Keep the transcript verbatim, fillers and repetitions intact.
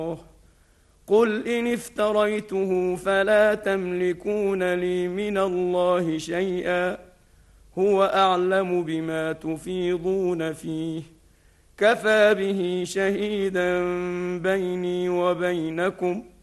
قل إن افتريته فلا تملكون لي من الله شيئا هو أعلم بما تفيضون فيه كفى به شهيدا بيني وبينكم